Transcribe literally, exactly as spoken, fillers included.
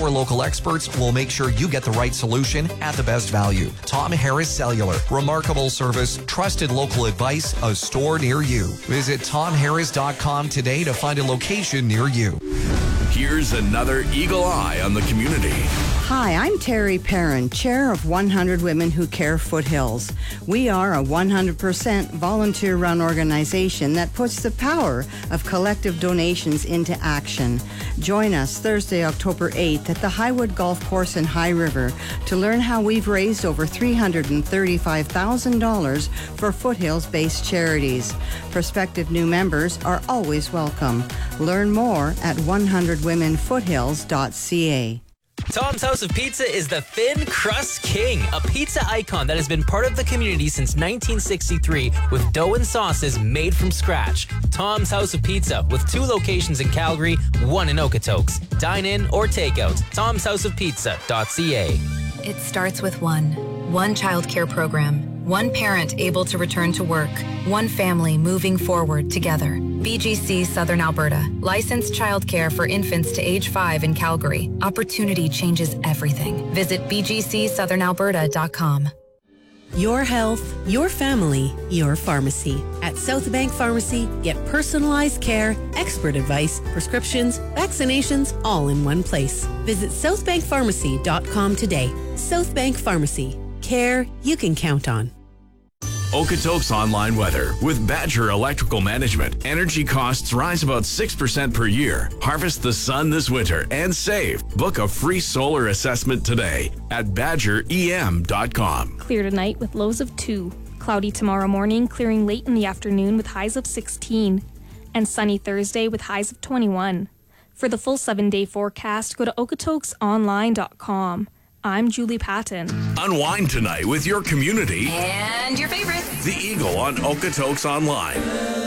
Our local experts will make sure you get the right solution at the best value. Tom Harris Cellular. Remarkable service, trusted local advice, a store near you. Visit tom harris dot com today to find a location near you. Here's another Eagle Eye on the community. Hi, I'm Terry Perrin, Chair of one hundred Women Who Care Foothills. We are a one hundred percent volunteer-run organization that puts the power of collective donations into action. Join us Thursday, October eighth at the Highwood Golf Course in High River to learn how we've raised over three hundred thirty-five thousand dollars for Foothills-based charities. Prospective new members are always welcome. Learn more at one hundred women foothills dot c a. Tom's House of Pizza is the Thin Crust King, a pizza icon that has been part of the community since nineteen sixty-three with dough and sauces made from scratch. Tom's House of Pizza with two locations in Calgary, one in Okotoks. Dine in or take out. toms house of pizza dot c a. It starts with one. One child care program. One parent able to return to work. One family moving forward together. B G C Southern Alberta. Licensed childcare for infants to age five in Calgary. Opportunity changes everything. Visit b g c southern alberta dot com. Your health, your family, your pharmacy. At Southbank Pharmacy, get personalized care, expert advice, prescriptions, vaccinations, all in one place. Visit southbank pharmacy dot com today. Southbank Pharmacy. Care you can count on. Okotoks online weather. With Badger Electrical Management, energy costs rise about six percent per year. Harvest the sun this winter and save. Book a free solar assessment today at badger e m dot com. Clear tonight with lows of two. Cloudy tomorrow morning, clearing late in the afternoon with highs of sixteen. And sunny Thursday with highs of twenty-one. For the full seven-day forecast, go to okotoks online dot com. I'm Julie Patton. Unwind tonight with your community And your favorites. The Eagle on Okotoks Online.